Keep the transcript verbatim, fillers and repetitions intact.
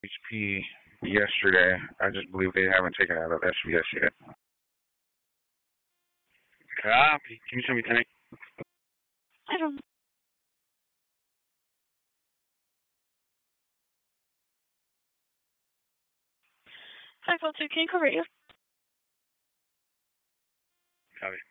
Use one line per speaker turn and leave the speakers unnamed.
H P yesterday. I just believe they haven't taken it out of S V S yet. Copy. Can you send me ten?
I don't know. five oh two, can you cover you?
Copy.